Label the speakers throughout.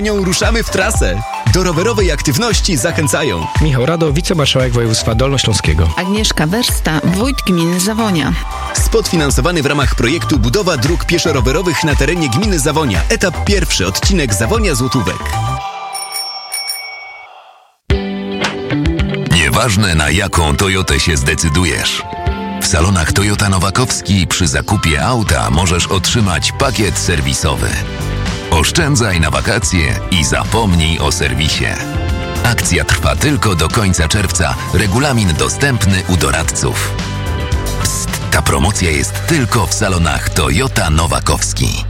Speaker 1: Ruszamy w trasę. Do rowerowej aktywności zachęcają
Speaker 2: Michał Rado, wicemarszałek województwa dolnośląskiego.
Speaker 3: Agnieszka Wersta, wójt gminy Zawonia.
Speaker 1: Spot finansowany w ramach projektu Budowa dróg pieszo-rowerowych na terenie gminy Zawonia. Etap pierwszy, odcinek Zawonia-Złotówek.
Speaker 4: Nieważne, na jaką Toyotę się zdecydujesz. W salonach Toyota Nowakowski przy zakupie auta możesz otrzymać pakiet serwisowy. Oszczędzaj na wakacje i zapomnij o serwisie. Akcja trwa tylko do końca czerwca. Regulamin dostępny u doradców. Psst, ta promocja jest tylko w salonach Toyota Nowakowski.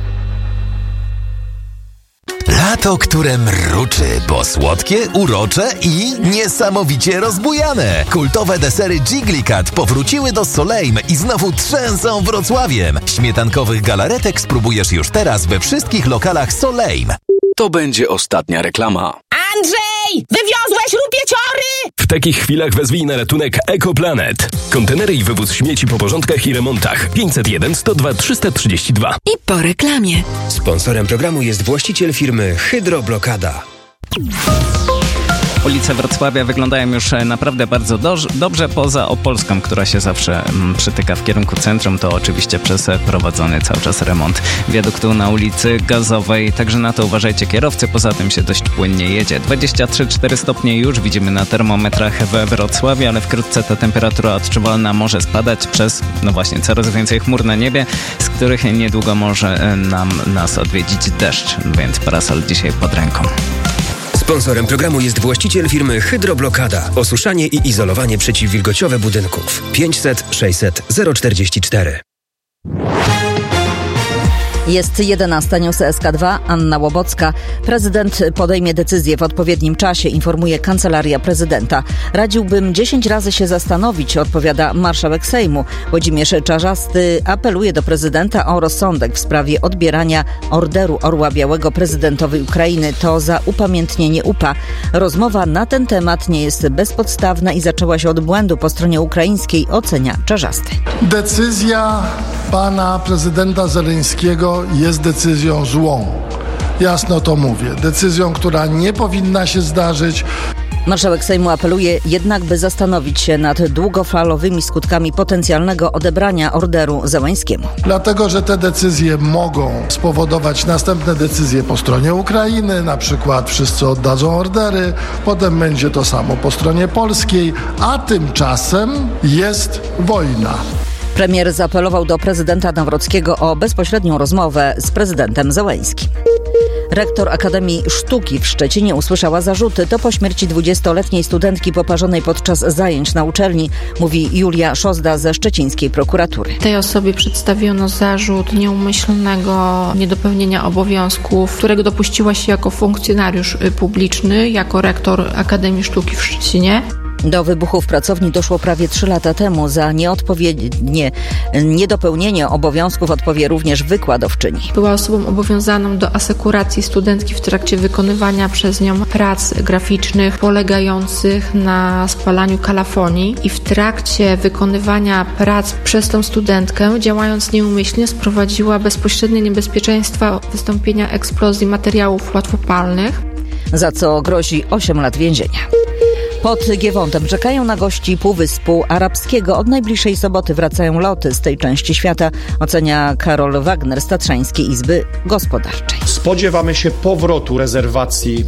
Speaker 5: Lato, które mruczy, bo słodkie, urocze i niesamowicie rozbujane. Kultowe desery Jigglycat powróciły do Soleim i znowu trzęsą Wrocławiem. Śmietankowych galaretek spróbujesz już teraz we wszystkich lokalach Soleim.
Speaker 6: To będzie ostatnia reklama.
Speaker 7: Andrzej! Wywiozłeś rupieciory!
Speaker 6: W takich chwilach wezwij na ratunek Ekoplanet. Kontenery i wywóz śmieci po porządkach i remontach. 501 102 332.
Speaker 3: I po reklamie.
Speaker 8: Sponsorem programu jest właściciel firmy Hydroblokada.
Speaker 9: Ulice Wrocławia wyglądają już naprawdę bardzo dobrze, poza Opolską, która się zawsze przytyka w kierunku centrum. To oczywiście przez prowadzony cały czas remont wiaduktu na ulicy Gazowej. Także na to uważajcie kierowcy, poza tym się dość płynnie jedzie. 23,4 stopnie już widzimy na termometrach we Wrocławiu, ale wkrótce ta temperatura odczuwalna może spadać przez, no właśnie, coraz więcej chmur na niebie, z których niedługo może nas odwiedzić deszcz, więc parasol dzisiaj pod ręką.
Speaker 8: Sponsorem programu jest właściciel firmy Hydroblokada. Osuszanie i izolowanie przeciwwilgociowe budynków. 500 600 044.
Speaker 10: Jest 11 news SK2, Anna Łobocka. Prezydent podejmie decyzję w odpowiednim czasie, informuje Kancelaria Prezydenta. Radziłbym 10 razy się zastanowić, odpowiada marszałek Sejmu. Włodzimierz Czarzasty apeluje do prezydenta o rozsądek w sprawie odbierania Orderu Orła Białego prezydentowi Ukrainy. To za upamiętnienie UPA. Rozmowa na ten temat nie jest bezpodstawna i zaczęła się od błędu po stronie ukraińskiej, ocenia Czarzasty.
Speaker 11: Decyzja pana prezydenta Zeleńskiego jest decyzją złą. Jasno to mówię. Decyzją, która nie powinna się zdarzyć.
Speaker 10: Marszałek Sejmu apeluje jednak, by zastanowić się nad długofalowymi skutkami potencjalnego odebrania orderu Zełańskiemu.
Speaker 11: Dlatego, że te decyzje mogą spowodować następne decyzje po stronie Ukrainy, na przykład wszyscy oddadzą ordery, potem będzie to samo po stronie polskiej, a tymczasem jest wojna.
Speaker 10: Premier zaapelował do prezydenta Nawrockiego o bezpośrednią rozmowę z prezydentem Zełańskim. Rektor Akademii Sztuki w Szczecinie usłyszała zarzuty. To po śmierci 20-letniej studentki poparzonej podczas zajęć na uczelni, mówi Julia Szozda ze szczecińskiej prokuratury.
Speaker 12: Tej osobie przedstawiono zarzut nieumyślnego niedopełnienia obowiązków, którego dopuściła się jako funkcjonariusz publiczny, jako rektor Akademii Sztuki w Szczecinie.
Speaker 10: Do wybuchu w pracowni doszło prawie 3 lata temu. Za niedopełnienie obowiązków odpowie również wykładowczyni.
Speaker 12: Była osobą obowiązaną do asekuracji studentki w trakcie wykonywania przez nią prac graficznych polegających na spalaniu kalafonii i w trakcie wykonywania prac przez tą studentkę, działając nieumyślnie, sprowadziła bezpośrednie niebezpieczeństwa wystąpienia eksplozji materiałów łatwopalnych,
Speaker 10: za co grozi 8 lat więzienia. Pod Giewontem czekają na gości Półwyspu Arabskiego. Od najbliższej soboty wracają loty z tej części świata, ocenia Karol Wagner z Tatrzańskiej Izby Gospodarczej.
Speaker 13: Spodziewamy się powrotu rezerwacji